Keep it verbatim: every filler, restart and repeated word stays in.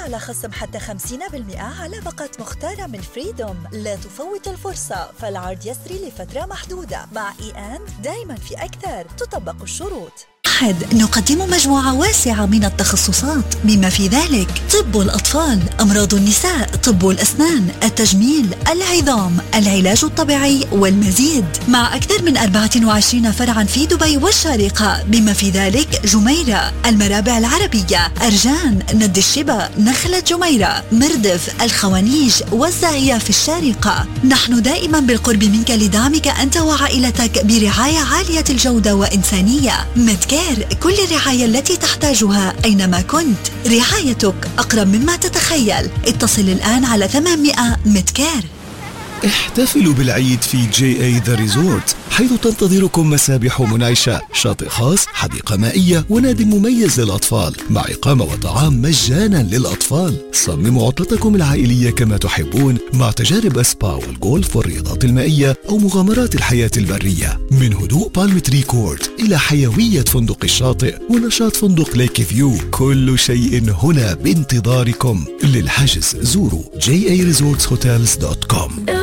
على خصم حتى خمسين بالمئة على باقة مختارة من فريدوم. لا تفوت الفرصة، فالعرض يسري لفترة محدودة. مع إي أند دايما في أكثر، تطبق الشروط. أحد نقدم مجموعة واسعة من التخصصات بما في ذلك طب الأطفال، أمراض النساء، طب الأسنان، التجميل، العظام، العلاج الطبيعي والمزيد، مع أكثر من أربعة وعشرين فرعا في دبي والشارقة بما في ذلك جميرة، المرابع العربية، أرجان، ند الشبا، نخلة جميرة، مردف، الخوانيج والزاهية في الشارقة. نحن دائما بالقرب منك لدعمك أنت وعائلتك برعاية عالية الجودة وإنسانية. مدكير، كل الرعاية التي تحتاجها أينما كنت. رعايتك أقرب مما تتخيل. اتصل الآن على ثمانمئة مدكير. احتفلوا بالعيد في جي اي ذا ريزورت، حيث تنتظركم مسابح منعشة، شاطئ خاص، حديقة مائية ونادي مميز للأطفال، مع إقامة وطعام مجانا للأطفال. صمموا عطلتكم العائلية كما تحبون، مع تجارب السبا والجولف والرياضات المائية أو مغامرات الحياة البرية. من هدوء بالم تري كورت إلى حيوية فندق الشاطئ ونشاط فندق ليك فيو، كل شيء هنا بانتظاركم. للحجز زوروا جي اي ريزورتس هوتيلز دوت كوم.